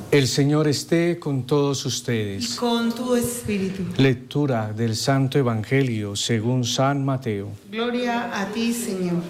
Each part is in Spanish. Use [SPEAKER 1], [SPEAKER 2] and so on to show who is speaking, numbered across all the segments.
[SPEAKER 1] El Señor esté con todos ustedes.
[SPEAKER 2] Y con tu espíritu.
[SPEAKER 1] Lectura del Santo Evangelio según San Mateo.
[SPEAKER 2] Gloria a ti, Señor.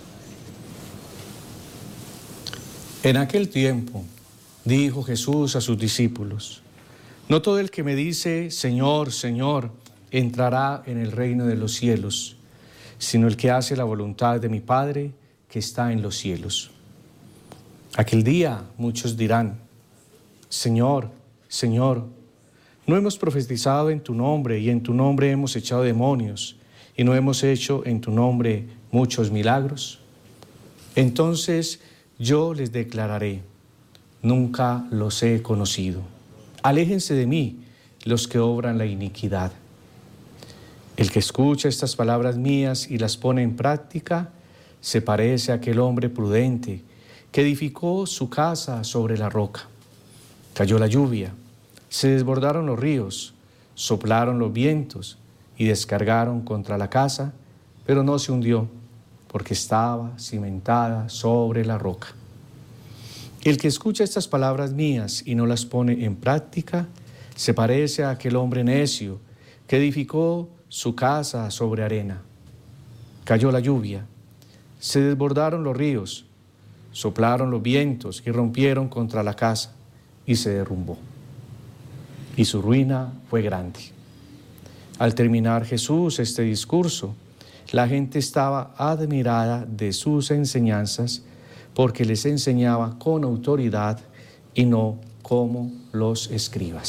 [SPEAKER 1] En aquel tiempo dijo Jesús a sus discípulos: no todo el que me dice Señor, Señor, entrará en el reino de los cielos, sino el que hace la voluntad de mi Padre que está en los cielos. Aquel día muchos dirán: Señor, Señor, ¿no hemos profetizado en tu nombre y en tu nombre hemos echado demonios y no hemos hecho en tu nombre muchos milagros? Entonces yo les declararé: nunca los he conocido. Aléjense de mí los que obran la iniquidad. El que escucha estas palabras mías y las pone en práctica se parece a aquel hombre prudente que edificó su casa sobre la roca. Cayó la lluvia, se desbordaron los ríos, soplaron los vientos y descargaron contra la casa, pero no se hundió, porque estaba cimentada sobre la roca. El que escucha estas palabras mías y no las pone en práctica, se parece a aquel hombre necio que edificó su casa sobre arena. Cayó la lluvia, se desbordaron los ríos, soplaron los vientos y rompieron contra la casa, y se derrumbó. Y su ruina fue grande. Al terminar Jesús este discurso, la gente estaba admirada de sus enseñanzas, porque les enseñaba con autoridad y no como los escribas.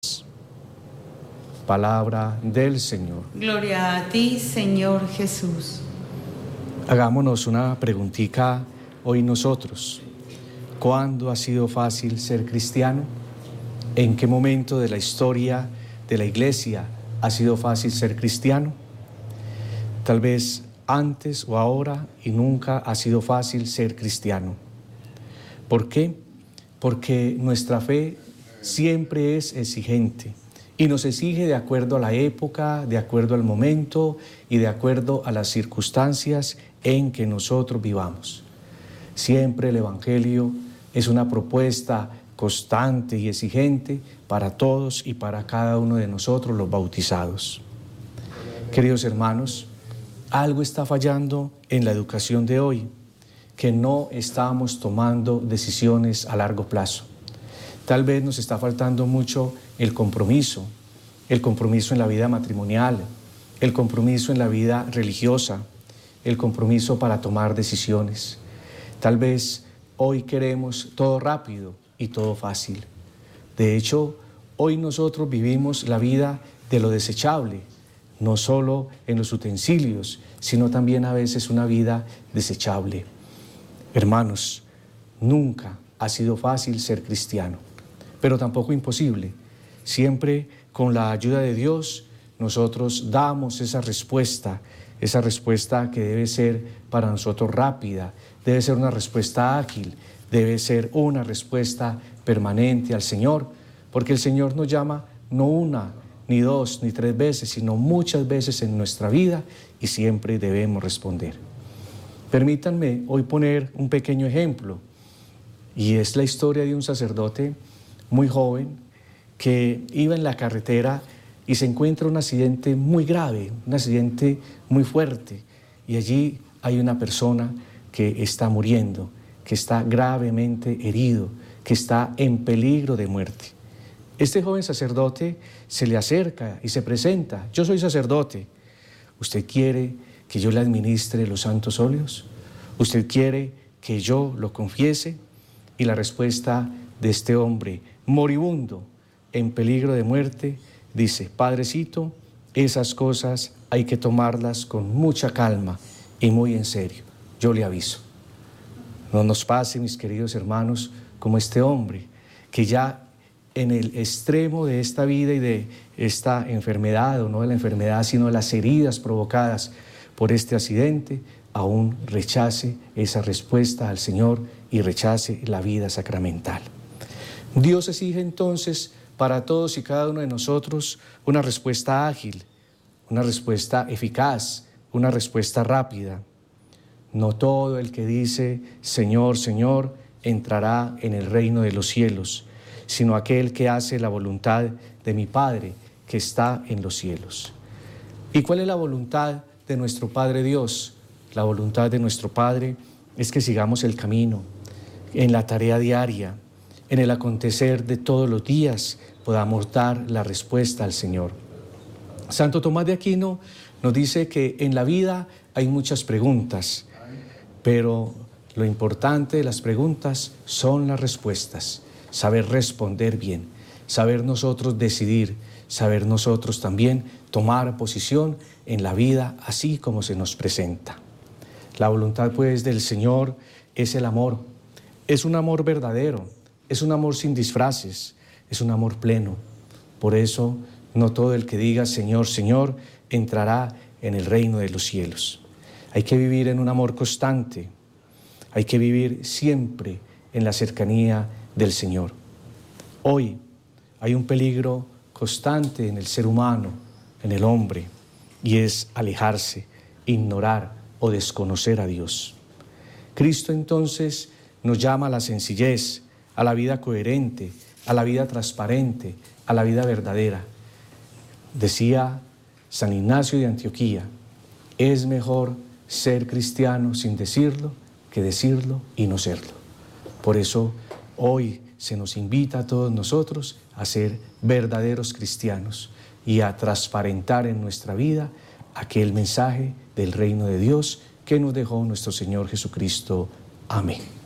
[SPEAKER 1] Palabra del Señor.
[SPEAKER 2] Gloria a ti, Señor Jesús.
[SPEAKER 1] Hagámonos una preguntita hoy nosotros. ¿Cuándo ha sido fácil ser cristiano? ¿En qué momento de la historia de la Iglesia ha sido fácil ser cristiano? Tal vez antes o ahora, y nunca ha sido fácil ser cristiano. ¿Por qué? Porque nuestra fe siempre es exigente y nos exige de acuerdo a la época, de acuerdo al momento y de acuerdo a las circunstancias en que nosotros vivamos. Siempre el Evangelio es una propuesta constante y exigente para todos y para cada uno de nosotros los bautizados. Queridos hermanos, algo está fallando en la educación de hoy, que no estamos tomando decisiones a largo plazo. Tal vez nos está faltando mucho el compromiso en la vida matrimonial, el compromiso en la vida religiosa, el compromiso para tomar decisiones. Tal vez hoy queremos todo rápido y todo fácil. De hecho, hoy nosotros vivimos la vida de lo desechable, no solo en los utensilios, sino también a veces una vida desechable. Hermanos, nunca ha sido fácil ser cristiano, pero tampoco imposible. Siempre con la ayuda de Dios nosotros damos esa respuesta que debe ser para nosotros rápida, debe ser una respuesta ágil, debe ser una respuesta permanente al Señor, porque el Señor nos llama no una, ni dos, ni tres veces, sino muchas veces en nuestra vida y siempre debemos responder. Permítanme hoy poner un pequeño ejemplo, y es la historia de un sacerdote muy joven que iba en la carretera y se encuentra un accidente muy grave, un accidente muy fuerte, y allí hay una persona que está muriendo, que está gravemente herido, que está en peligro de muerte. Este joven sacerdote se le acerca y se presenta: yo soy sacerdote, ¿usted quiere que yo le administre los santos óleos? ¿Usted quiere que yo lo confiese? Y la respuesta de este hombre moribundo, en peligro de muerte, dice: Padrecito, esas cosas hay que tomarlas con mucha calma y muy en serio, yo le aviso. No nos pase, mis queridos hermanos, como este hombre, que ya en el extremo de esta vida y de esta enfermedad, o no de la enfermedad, sino de las heridas provocadas por este accidente, aún rechace esa respuesta al Señor y rechace la vida sacramental. Dios exige entonces para todos y cada uno de nosotros una respuesta ágil, una respuesta eficaz, una respuesta rápida. No todo el que dice Señor, Señor entrará en el reino de los cielos, sino aquel que hace la voluntad de mi Padre que está en los cielos. ¿Y cuál es la voluntad de nuestro Padre Dios? La voluntad de nuestro Padre es que sigamos el camino, en la tarea diaria, en el acontecer de todos los días, podamos dar la respuesta al Señor. Santo Tomás de Aquino nos dice que en la vida hay muchas preguntas, pero lo importante de las preguntas son las respuestas, saber responder bien, saber nosotros decidir, saber nosotros también tomar posición en la vida así como se nos presenta. La voluntad pues del Señor es el amor, es un amor verdadero, es un amor sin disfraces, es un amor pleno. Por eso no todo el que diga Señor, Señor, entrará en el reino de los cielos. Hay que vivir en un amor constante, hay que vivir siempre en la cercanía del Señor. Hoy hay un peligro constante en el ser humano, en el hombre, y es alejarse, ignorar o desconocer a Dios. Cristo entonces nos llama a la sencillez, a la vida coherente, a la vida transparente, a la vida verdadera. Decía San Ignacio de Antioquía, es mejor ser cristiano sin decirlo que decirlo y no serlo. Por eso hoy se nos invita a todos nosotros a ser verdaderos cristianos y a transparentar en nuestra vida aquel mensaje del reino de Dios que nos dejó nuestro Señor Jesucristo. Amén.